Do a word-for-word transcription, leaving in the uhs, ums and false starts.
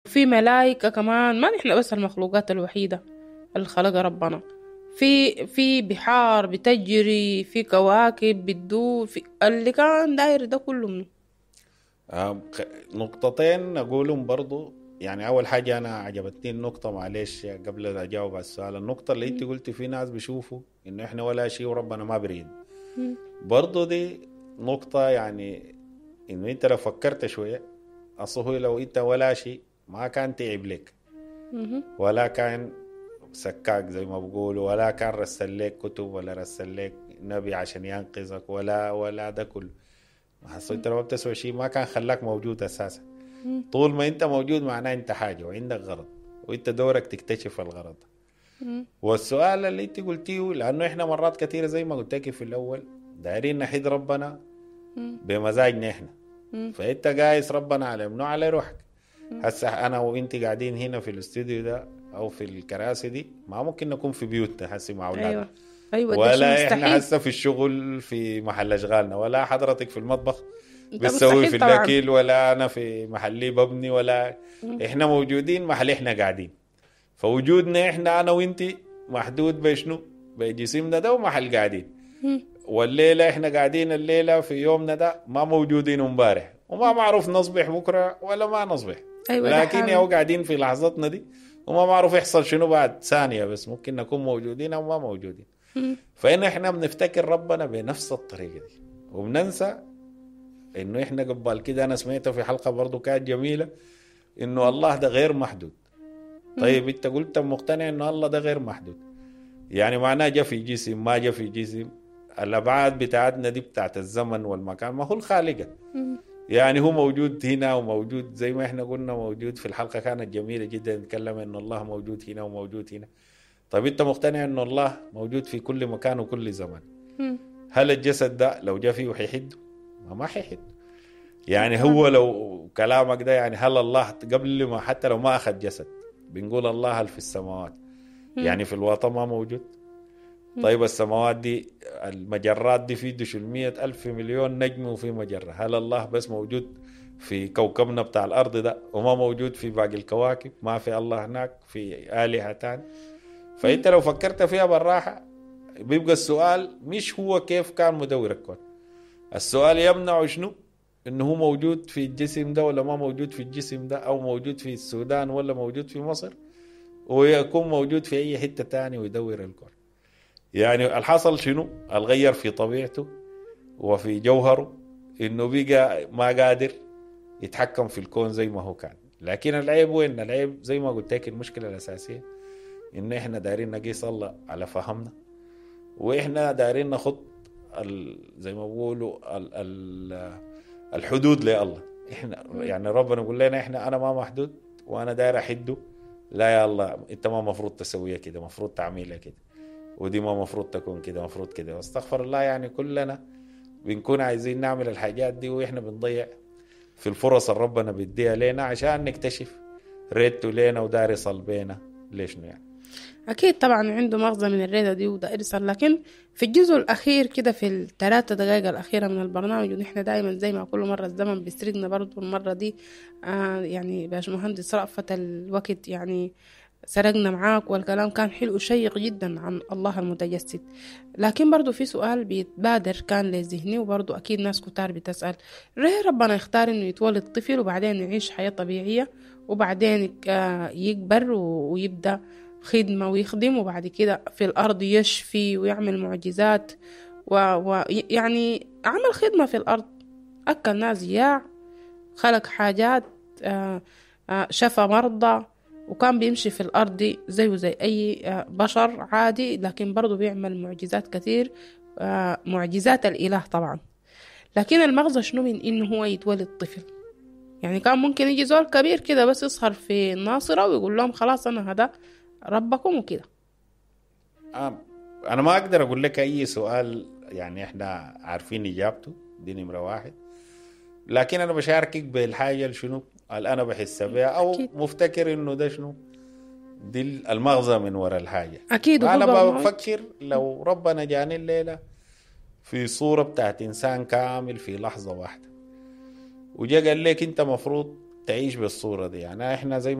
في ملائكة كمان، ما نحن بس المخلوقات الوحيدة اللي خلقها ربنا. في في بحار بتجري، في كواكب بتدور، في اللي كان داير ده كله منه. آه، نقطتين أقولهم برضو. يعني أول حاجة أنا عجبتني النقطة، معلش قبل أن أجاوب على السؤال، النقطة اللي أنت قلت في ناس بيشوفوا إنه إحنا ولا شيء وربنا ما بريد. برضو دي نقطة، يعني إنه أنت لو فكرت شوية، أصله لو أنت ولا شيء ما كان تعب لك، ولا كان سكاك زي ما بقولوا، ولا كان رسل لك كتب، ولا رسل لك نبي عشان ينقذك، ولا ولا ده كله. حصل انت لو ما بتسوي شيء ما كان خلاك موجود اساسا. طول ما انت موجود معناه انت حاجه وعندك غرض، وانت دورك تكتشف الغرض. والسؤال اللي انت قلتيه، لانه احنا مرات كثيره زي ما قلت لك في الاول دايرين نحيد ربنا بمزاجنا احنا. فانت قايس ربنا على منو؟ على روحك. هسه انا وانت قاعدين هنا في الاستوديو ده او في الكراسي دي، ما ممكن نكون في بيوتنا هسه مع اولادنا. ايوه ايوه، ده شيء ولا احنا مستحيل. هسه في الشغل في محل اشغالنا، ولا حضرتك في المطبخ ده بتسوي مستحيل في طبعا. الاكل، ولا انا في محلي ببني، ولا احنا موجودين محل احنا قاعدين. فوجودنا احنا انا وانت محدود بشنو؟ بجسمنا ده ومحل قاعدين. والليله احنا قاعدين الليله في يومنا ده، ما موجودين امبارح، وما معروف نصبح بكره ولا ما نصبح. ايوه ده لكن حامل. ياو قاعدين في لحظتنا دي، وما معروف يحصل شنو بعد ثانيه، بس ممكن نكون موجودين او ما موجودين. فإن إحنا بنفتكر ربنا بنفس الطريقة دي، وبننسى إنه إحنا قبل كده أنا سمعته في حلقة برضو كانت جميلة، إنه الله ده غير محدود. طيب أنت قلت مقتنع إنه الله ده غير محدود، يعني معناه جا في جسم ما جا في جسم. الأبعاد بتاعتنا دي بتاعت الزمن والمكان ما هو الخالقة. يعني هو موجود هنا وموجود زي ما إحنا قلنا موجود في الحلقة كانت جميلة جدا، نتكلم إنه الله موجود هنا وموجود هنا. طيب انت مقتنع انه الله موجود في كل مكان وكل زمان. هل الجسد ده لو جاء فيه حيحد؟ ما ما حيحد. يعني هو لو كلامك ده، يعني هل الله قبل ما حتى لو ما اخذ جسد بنقول الله هل في السماوات، يعني في الوطن ما موجود. طيب السماوات دي المجرات دي في دشلمية ألف مليون نجم وفي مجرة، هل الله بس موجود في كوكبنا بتاع الأرض ده وما موجود في باقي الكواكب؟ ما في الله هناك في آلهة تاني؟ فأنت لو فكرت فيها بالراحة بيبقى السؤال مش هو كيف كان مدور الكون، السؤال يمنع شنو؟ إنه هو موجود في الجسم ده ولا ما موجود في الجسم ده، أو موجود في السودان ولا موجود في مصر، ويكون موجود في أي حتة تاني ويدور الكون. يعني الحصل شنو؟ الغير في طبيعته وفي جوهره، إنه بقى ما قادر يتحكم في الكون زي ما هو كان. لكن العيب وين؟ العيب زي ما قلت لك المشكلة الأساسية إن إحنا دايرين نقيس الله على فهمنا، وإحنا دايرين نخط زي ما بقولوا ال ال الحدود لله. إحنا يعني ربنا يقول لنا إحنا أنا ما محدود وأنا داير أحده. لا يا الله، أنت ما مفروض تسويها كده، مفروض تعملها كده، ودي ما مفروض تكون كده، مفروض كده. واستغفر الله، يعني كلنا بنكون عايزين نعمل الحاجات دي وإحنا بنضيع في الفرص اللي ربنا بيديها لنا عشان نكتشف ريته لنا وداري صلبينا ليش يعني. أكيد طبعا عنده مغزى من الريدة دي وده إرسال، لكن في الجزء الأخير كده في الثلاثة دقائق الأخيرة من البرنامج، ونحن دائما زي ما كل مرة الزمن بيسرقنا برضو المرة دي. آه يعني باشمهندس رأفت الوقت يعني سرقنا معاك، والكلام كان حلو شيق جدا عن الله المتجسد. لكن برضو في سؤال بيتبادر كان لذهني، وبرضو أكيد ناس كتار بتسأل ليه ربنا يختار إنه يتولد طفل وبعدين يعيش حياة طبيعية وبعدين يكبر ويبدأ خدمة ويخدم، وبعد كده في الأرض يشفي ويعمل معجزات ويعني و... عمل خدمة في الأرض، أكل ناس جياع، خلق حاجات، آآ آآ شفى مرضى، وكان بيمشي في الأرض دي زيه زي أي بشر عادي، لكن برضو بيعمل معجزات كثير، معجزات الإله طبعا. لكن المغزى شنو من إنه هو يتولد طفل؟ يعني كان ممكن يجي زول كبير كده بس يسهر في الناصرة ويقول لهم خلاص أنا هذا ربكم وكده. آه أنا ما أقدر أقول لك أي سؤال يعني إحنا عارفين إجابته، دي نمرة واحد. لكن أنا بشاركك بالحاجة شنو اللي أنا بحس بها أو أكيد. مفتكر إنه ده شنو دي المغزى من وراء الحاجة. أكيد. وأنا بفكر لو ربنا جاني الليلة في صورة بتاعت إنسان كامل في لحظة واحدة، وجا قال لك أنت مفروض تعيش بالصورة دي، يعني إحنا زي